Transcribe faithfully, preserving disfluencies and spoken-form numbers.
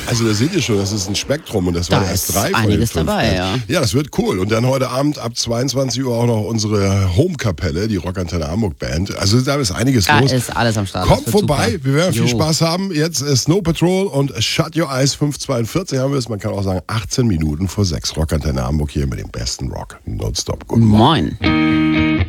Also da seht ihr schon, das ist ein Spektrum und das Da waren erst ist drei von einiges den fünf dabei, Bands. ja. Ja, das wird cool. Und dann heute Abend ab zweiundzwanzig Uhr auch noch unsere Home-Kapelle, die Rockantenne Hamburg Band. Also da ist einiges Da los. ist alles am Start. Kommt Das wird vorbei, super. wir werden viel Jo. Spaß haben. Jetzt äh, Snow Patrol und Shut Your Eyes fünf zweiundvierzig haben wir es. Man kann auch sagen achtzehn Minuten vor sechs. Rockantenne Hamburg hier mit dem besten Rock. Nonstop. Guten Morgen. Moin.